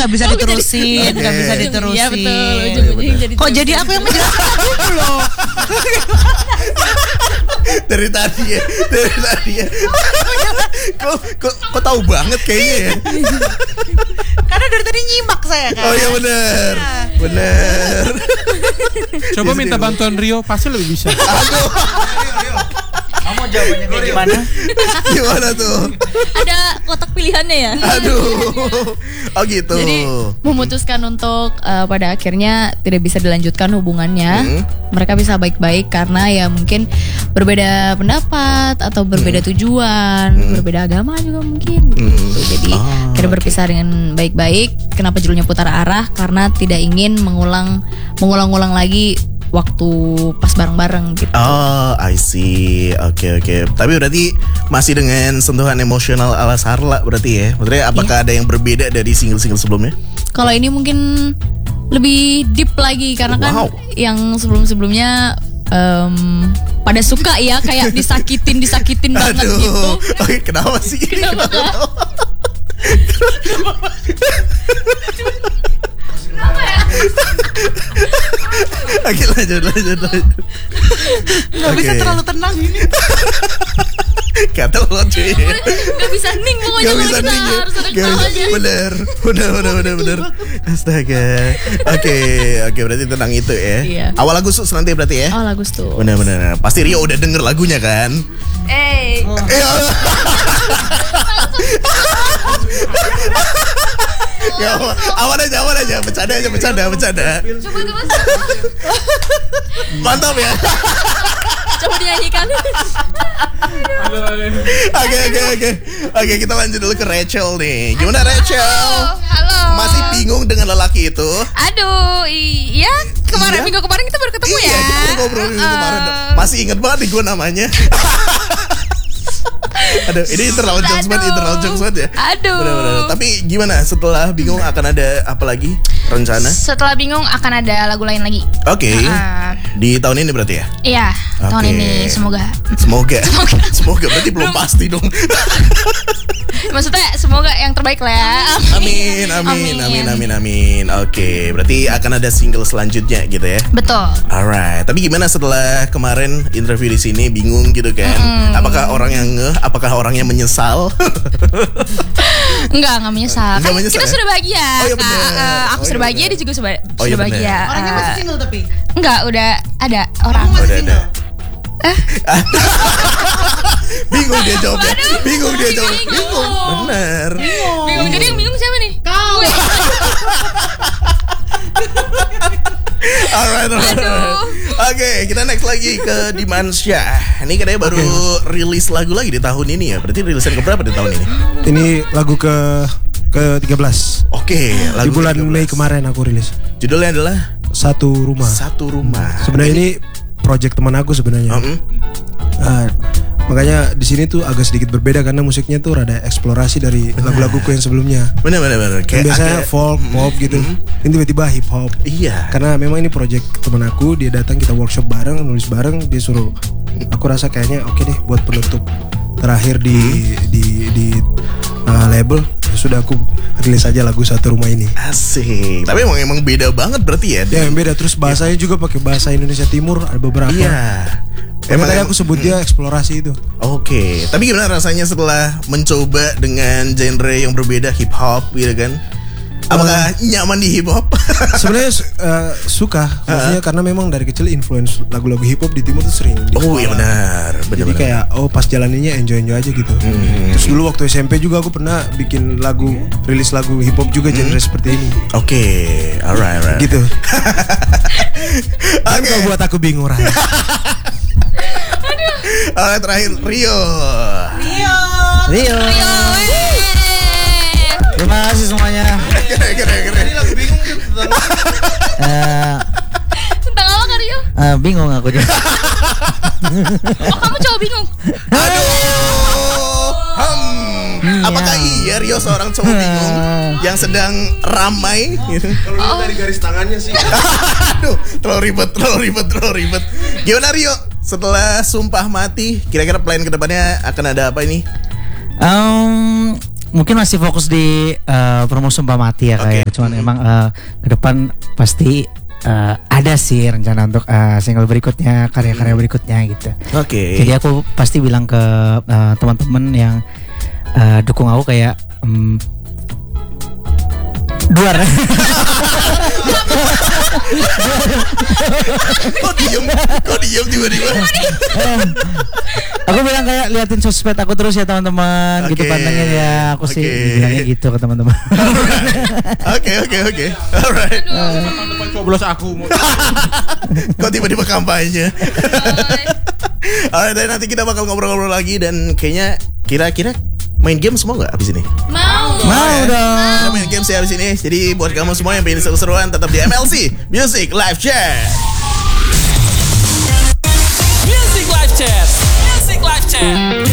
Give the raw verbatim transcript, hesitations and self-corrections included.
nggak bisa diterusin, nggak Okay. bisa diterusin. Iya betul. Ujung-ujungnya jadi Kok jadi aku yang menjelaskan lagu loh? Dari tadi ya, dari tadi ya. Kok, kok, kok tahu banget kayaknya ya. Karena dari tadi nyimak saya kan. Oh iya benar, benar. Coba Jadi minta dia- bantuan Rio, pasti lebih bisa. Kamu jawabannya kayak gimana? Gimana tuh? ada kotak pilihannya ya. Aduh. Oh gitu. Jadi memutuskan untuk uh, pada akhirnya tidak bisa dilanjutkan hubungannya. Hmm. Mereka bisa baik-baik karena ya mungkin berbeda pendapat atau berbeda tujuan, berbeda agama juga mungkin. Hmm. Gitu. Jadi Ah, akhirnya berpisah dengan baik-baik. Kenapa judulnya Putar Arah? Karena tidak ingin mengulang mengulang-ulang lagi waktu pas bareng-bareng gitu. Oh, I see. Oke, oke. Tapi berarti masih dengan sentuhan emosional ala Sarla berarti ya? Maksudnya apakah ada yang berbeda dari single-single sebelumnya? Kalau ini mungkin lebih deep lagi karena kan Wow. yang sebelum-sebelumnya em, pada suka ya kayak disakitin disakitin banget Aduh. gitu. Oke, kenapa sih? Kenapa, Kak? Oke, lanjut, lanjut, lanjut. Nggak bisa Oke. terlalu tenang ini. Kata lo cuy. Gak bisa ning pokoknya Gak kalau bisa kita nih ya. harus ada Gak bisa. ketawanya. Bener. Bener, bener, bener, bener. Astaga. Oke, oke berarti tentang itu ya. Iya. Awal Agustus nanti berarti ya. Oh lagu tuh. Bener, bener. Pasti Rio udah denger lagunya kan? Eh, Iya. Ya, aman aja, aman aja. Bercanda aja, bercanda, bercanda. coba coba Mantap ya. coba dinyanyikan. Oke, oke, oke. Oke, kita lanjut dulu ke Rachel nih. Gimana Rachel? Halo. Masih bingung dengan lelaki itu? Aduh, iya kemarin Iya. minggu kemarin kita baru ketemu Iya, ya. kita udah ngobrol minggu kemarin. Masih inget banget nih gue namanya. Aduh, ini internal jokes banget, Aduh. internal jokes banget ya. Aduh. Bener-bener. Tapi gimana setelah bingung akan ada apa lagi rencana? Setelah bingung akan ada lagu lain lagi. Oke. Ah. Di tahun ini berarti ya? Iya, tahun Oke. ini semoga. Semoga. Semoga berarti belum pasti dong. Maksudnya semoga yang terbaik lah ya. Amin, amin, amin, amin, amin. Oke, berarti akan ada single selanjutnya gitu ya. Betul. Alright, tapi gimana setelah kemarin interview di sini bingung gitu kan? Apakah orang yang ngeh? Apakah orangnya menyesal? Enggak, enggak menyesal. Enggak Kan menyesal kita ya? sudah bahagia. Oh, iya Kak. benar. Eh, aku Oh, sudah iya bahagia, benar. dia juga sudah, Oh, iya sudah benar. bahagia. Orangnya Eh, masih single tapi. enggak, udah ada orang. Kamu masih Udah ada. single. Bingung dia jawabnya. Bingung dia jawab. bingung. Bingung. Bener. Bingung. Jadi yang bingung siapa nih? Kau. Alright, alright. Oke, kita next lagi ke Dimansyah. Ini katanya baru rilis lagu lagi di tahun ini ya. Berarti rilisan keberapa di tahun ini? Ini lagu ke ke tiga belas. Oke, Di lagu bulan tiga belas. Mei kemarin aku rilis. Judulnya adalah Satu Rumah. Satu Rumah. Sebenarnya ini project teman aku sebenarnya. Mm-mm. Ah, makanya di sini tuh agak sedikit berbeda karena musiknya tuh rada eksplorasi dari lagu-laguku yang sebelumnya. Bener bener bener. Yang Kayak biasanya agak- folk, pop gitu. Ini tiba-tiba hip hop. Iya. Karena memang ini project teman aku, dia datang kita workshop bareng, nulis bareng, dia suruh. Aku rasa kayaknya oke deh buat penutup terakhir di di di uh, label. Ya sudah aku rilis aja lagu Satu Rumah ini. Asik. Tapi emang emang beda banget berarti ya. Ya yang beda terus bahasanya juga pakai bahasa Indonesia Timur ada beberapa. Iya. Emang tadi aku sebut dia eksplorasi itu. Oke, tapi gimana rasanya setelah mencoba dengan genre yang berbeda hip hop gitu kan? Apakah nyaman di hip hop? Sebenarnya uh, suka, maksudnya karena memang dari kecil influence lagu-lagu hip hop di timur tuh sering. Di Oh iya sekolah. benar, Jadi benar. kayak oh pas jalaninnya enjoy enjoy aja gitu. Terus dulu waktu S M P juga aku pernah bikin lagu, rilis lagu hip hop juga genre seperti ini. Oke, alright, alright. Gitu. Dan Oke. kau buat aku bingung Raya. Alright, terakhir Rio. Rio. Rio. Terima kasih semuanya. Keren, keren, keren. Eh, Tentang apa Kak Rio? eh, bingung aku juga. Oh kamu cowok bingung? Aduh. Hmm. Apakah iya Rio seorang cowok bingung yang sedang ramai gitu? Kalau dari garis tangannya sih. Aduh, terlalu ribet, terlalu ribet, terlalu ribet. Gimana Rio? Setelah Sumpah Mati, kira-kira plan kedepannya akan ada apa ini? Em, mungkin masih fokus di uh, promo Sumpah Mati ya kayak. Oke. Cuman emang uh, ke depan pasti uh, ada sih rencana untuk uh, single berikutnya, karya-karya berikutnya gitu. Oke. Jadi aku pasti bilang ke uh, teman-teman yang uh, dukung aku kayak um, duar. Kok diem? Kok diem tiba-tiba? Aku bilang kayak liatin sosmed aku terus ya teman-teman, gitu Oke. pantengin ya. Aku sih Oke. bilangnya gitu ke teman-teman. Oke oke oke. Alright. Tahun depan coblos aku. mau- Kok tiba-tiba kampanye? Alright, dan nanti kita bakal ngobrol-ngobrol lagi dan kayaknya kira-kira main game semua nggak abis ini? Mau. Mau dong. Kita main game sih abis ini. Jadi buat kamu semua yang pengen seru-seruan tetap di M L C Music Live Chat. Music Live Chat. Music Live Chat.